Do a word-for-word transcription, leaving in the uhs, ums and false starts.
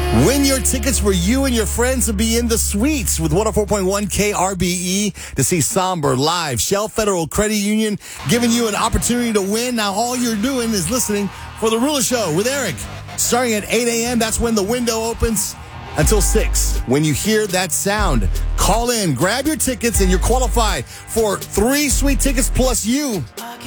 Win your tickets for you and your friends to be in the suites with one oh four point one K R B E to see Somber live. Shell Federal Credit Union giving you an opportunity to win. Now all you're doing is listening for The Ruler Show with Eric. Starting at eight a.m., that's when the window opens until six. When you hear that sound, call in, grab your tickets, and you're qualified for three sweet tickets plus you